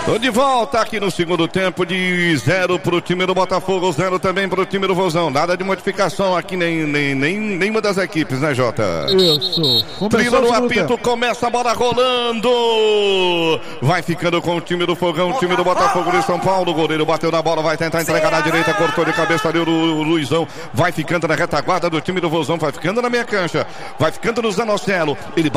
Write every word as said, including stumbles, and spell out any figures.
Tô de volta aqui no segundo tempo, de zero pro time do Botafogo, zero também pro time do Vozão. Nada de modificação aqui, nem, nem, nem nenhuma das equipes, né, Jota? Isso. Trilha no apito, começa a bola rolando. Vai ficando com o time do Fogão, o time do Botafogo de São Paulo. O goleiro bateu na bola, vai tentar entregar na direita, cortou de cabeça ali o Luizão. Vai ficando na retaguarda do time do Vozão, vai ficando na minha cancha, vai ficando no Zanocelo. Ele